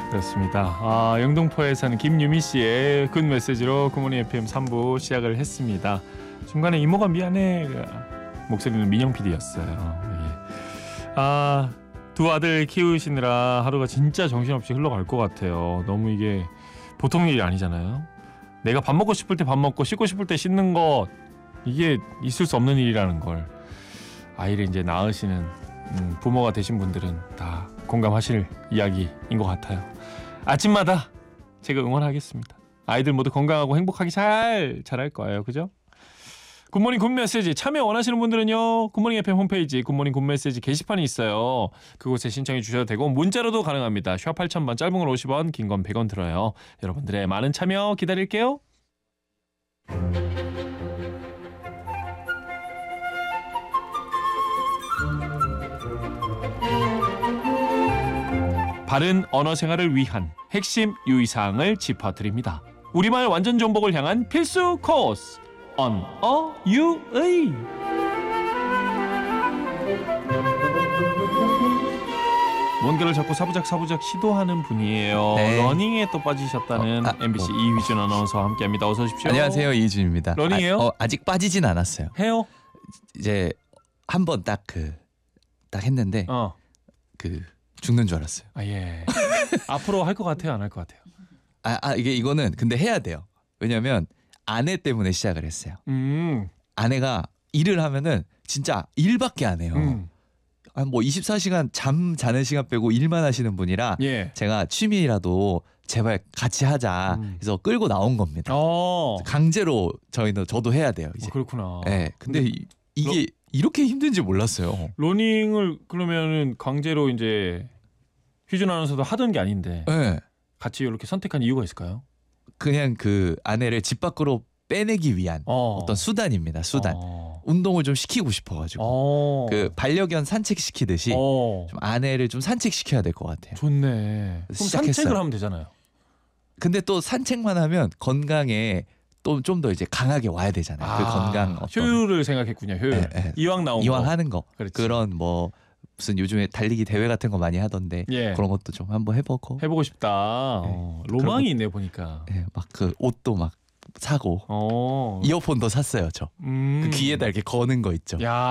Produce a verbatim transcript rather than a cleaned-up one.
그렇습니다. 아, 영등포에 사는 김유미 씨의 굿 메시지로 굿모닝 에프엠 삼 부 시작을 했습니다. 중간에 이모가 미안해 목소리는 민영 피디였어요. 예. 아, 두 아들 키우시느라 하루가 진짜 정신없이 흘러갈 것 같아요. 너무 이게 보통 일이 아니잖아요. 내가 밥 먹고 싶을 때 밥 먹고 씻고 싶을 때 씻는 것, 이게 있을 수 없는 일이라는 걸 아이를 이제 낳으시는 음, 부모가 되신 분들은 다 공감하실 이야기인 것 같아요. 아침마다 제가 응원하겠습니다. 아이들 모두 건강하고 행복하게 잘 자랄 거예요. 그죠? 굿모닝 굿메시지 참여 원하시는 분들은요, 굿모닝 에프엠 홈페이지 굿모닝 굿메시지 게시판이 있어요. 그곳에 신청해 주셔도 되고 문자로도 가능합니다. 샵 팔천 번, 짧은 건 오십 원, 긴 건 백 원 들어요. 여러분들의 많은 참여 기다릴게요. 바른 언어 생활을 위한 핵심 유의사항을 짚어드립니다. 우리말 완전 정복을 향한 필수 코스, 언어 유의. 뭔가를 자꾸 사부작 사부작 시도하는 분이에요. 네. 러닝에 또 빠지셨다는 어, 아, 엠비씨 어. 이휘준 아나운서와 함께합니다. 어서 오십시오. 안녕하세요, 이희준입니다. 러닝이에요? 아, 어, 아직 빠지진 않았어요. 해요? 이제 한 번 딱 그 딱 했는데 어. 그 죽는 줄 알았어요. 아, 예. 앞으로 할 것 같아요, 안 할 것 같아요? 아, 아 이게 이거는 근데 해야 돼요. 왜냐면 아내 때문에 시작을 했어요. 음. 아내가 일을 하면은 진짜 일밖에 안 해요. 음. 아, 뭐 이십사 시간 잠 자는 시간 빼고 일만 하시는 분이라 예. 제가 취미라도 제발 같이 하자 음. 해서 끌고 나온 겁니다. 어. 강제로 저희는 저도 해야 돼요 이제. 어, 그렇구나. 네, 근데 이, 이게 이렇게 힘든지 몰랐어요. 러닝을 그러면은 강제로 이제 휴준 아나운서도 하던 게 아닌데 네. 같이 이렇게 선택한 이유가 있을까요? 그냥 그 아내를 집 밖으로 빼내기 위한 어. 어떤 수단입니다. 수단. 어. 운동을 좀 시키고 싶어가지고 어. 그 반려견 산책 시키듯이 어. 좀 아내를 좀 산책 시켜야 될 것 같아요. 좋네. 그럼 시작했어요. 산책을 하면 되잖아요. 근데 또 산책만 하면 건강에 또 좀 더 이제 강하게 와야 되잖아요. 그 건강 어떤 효율을 생각했군요. 효율. 예, 예. 이왕 나온 이왕 거. 하는 거 그렇지. 그런 뭐 무슨 요즘에 달리기 대회 같은 거 많이 하던데 예. 그런 것도 좀 한번 해보고 해보고 싶다. 어. 로망이 있네 보니까. 예, 막 그 옷도 막 사고 어. 이어폰도 샀어요 저. 음. 그 귀에다 이렇게 거는 거 있죠. 야.